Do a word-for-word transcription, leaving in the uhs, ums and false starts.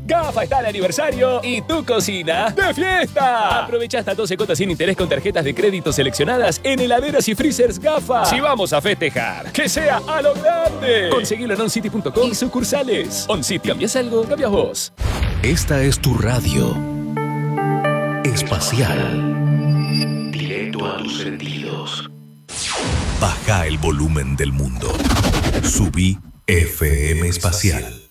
Gafa está de aniversario y tu cocina de fiesta. Aprovecha hasta doce cuotas sin interés con tarjetas de crédito seleccionadas en heladeras y freezers Gafa. Si vamos a festejar, que sea a lo grande. Conseguilo en oncity punto com y sucursales. OnCity, ¿cambias algo? Cambias vos. Esta es tu radio espacial. Directo a tus sentidos. Baja el volumen del mundo. Subí F M Espacial.